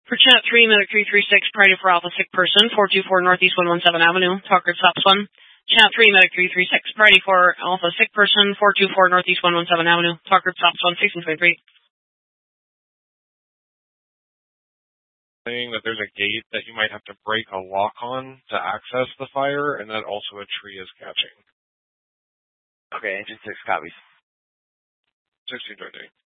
For chat 3, medic 336, priority for Alpha, sick person, 424 Northeast 117 Avenue, Talker stops 1. Chat 3, medic 336, priority for Alpha, sick person, 424 Northeast 117 Avenue, Talker stops 1, 1623. Saying that there's a gate that you might have to break a lock on to access the fire, and that also a tree is catching. Okay, engine 6 copies. 1623.